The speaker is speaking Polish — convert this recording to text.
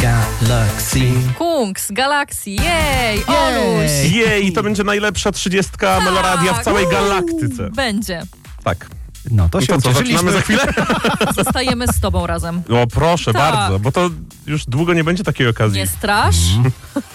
Galaxy. Kungs, Galaxy, jej, Oluś. Jej, to będzie najlepsza 30 Meloradia w całej galaktyce. Będzie. Tak. No to I się to co, zaczynamy za chwilę? Zostajemy z tobą razem. O, proszę Tak. bardzo, bo to już długo nie będzie takiej okazji. Nie strasz.